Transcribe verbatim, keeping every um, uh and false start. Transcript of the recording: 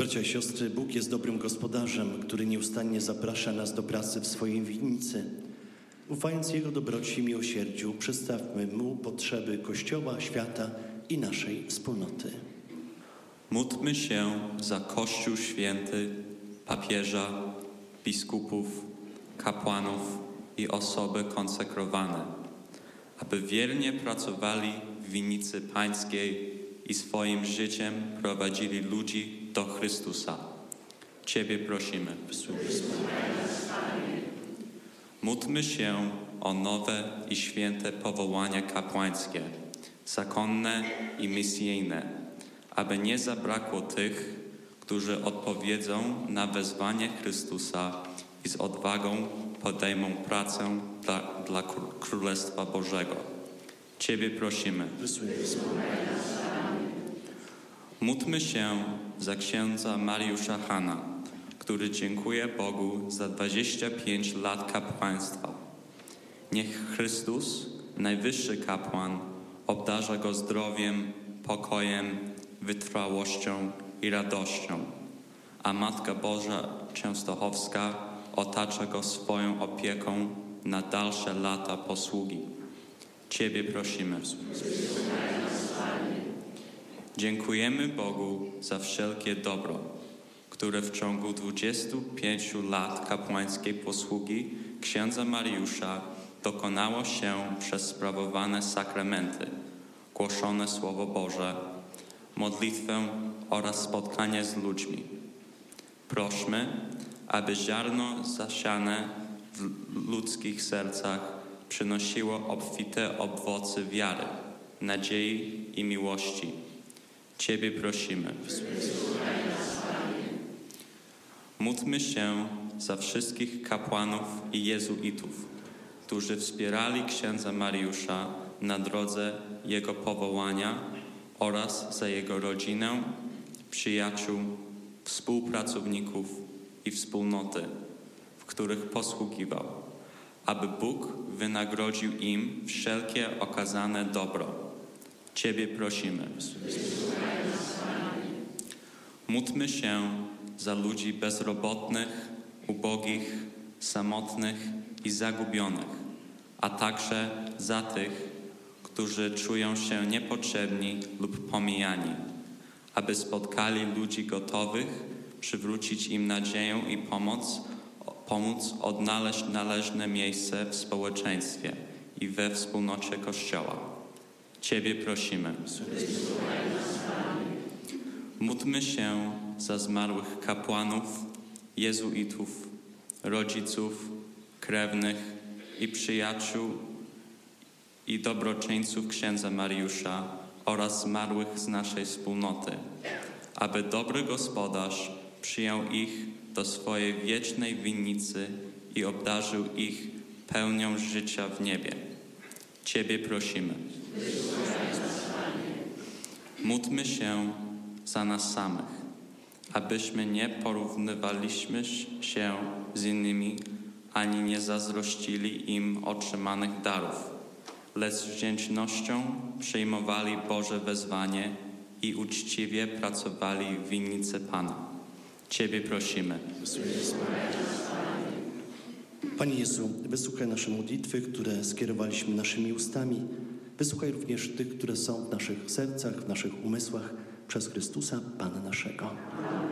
Bracia i siostry, Bóg jest dobrym gospodarzem, który nieustannie zaprasza nas do pracy w swojej winnicy. Ufając Jego dobroci i miłosierdziu, przedstawmy Mu potrzeby Kościoła, świata i naszej wspólnoty. Módlmy się za Kościół Święty, papieża, biskupów, kapłanów i osoby konsekrowane, aby wiernie pracowali w winnicy Pańskiej i swoim życiem prowadzili ludzi do Chrystusa. Ciebie prosimy. Módlmy się o nowe i święte powołania kapłańskie, zakonne i misyjne, aby nie zabrakło tych, którzy odpowiedzą na wezwanie Chrystusa i z odwagą podejmą pracę dla, dla Królestwa Bożego. Ciebie prosimy. Módlmy się za księdza Mariusza Hana, który dziękuje Bogu za dwadzieścia pięć lat kapłaństwa. Niech Chrystus, najwyższy kapłan, obdarza go zdrowiem, pokojem, wytrwałością i radością, a Matka Boża Częstochowska otacza go swoją opieką na dalsze lata posługi. Ciebie prosimy. Dziękujemy Bogu za wszelkie dobro, które w ciągu dwudziestu pięciu lat kapłańskiej posługi księdza Mariusza dokonało się przez sprawowane sakramenty, głoszone Słowo Boże, modlitwę oraz spotkanie z ludźmi. Prośmy, aby ziarno zasiane w ludzkich sercach przynosiło obfite owoce wiary, nadziei i miłości. Ciebie prosimy. Módlmy się za wszystkich kapłanów i jezuitów, którzy wspierali księdza Mariusza na drodze jego powołania oraz za jego rodzinę, przyjaciół, współpracowników i wspólnoty, w których posługiwał, aby Bóg wynagrodził im wszelkie okazane dobro. Ciebie prosimy. Módlmy się za ludzi bezrobotnych, ubogich, samotnych i zagubionych, a także za tych, którzy czują się niepotrzebni lub pomijani, aby spotkali ludzi gotowych przywrócić im nadzieję i pomoc, pomóc odnaleźć należne miejsce w społeczeństwie i we wspólnocie Kościoła. Ciebie prosimy. Módlmy się za zmarłych kapłanów, jezuitów, rodziców, krewnych i przyjaciół i dobroczyńców księdza Mariusza oraz zmarłych z naszej wspólnoty, aby dobry gospodarz przyjął ich do swojej wiecznej winnicy i obdarzył ich pełnią życia w niebie. Ciebie prosimy. Módlmy się za nas samych, abyśmy nie porównywaliśmy się z innymi, ani nie zazdrościli im otrzymanych darów, lecz z wdzięcznością przyjmowali Boże wezwanie i uczciwie pracowali w winnicy Pana. Ciebie prosimy. Panie Jezu, wysłuchaj nasze modlitwy, które skierowaliśmy naszymi ustami. Wysłuchaj również tych, które są w naszych sercach, w naszych umysłach, przez Chrystusa, Pana naszego.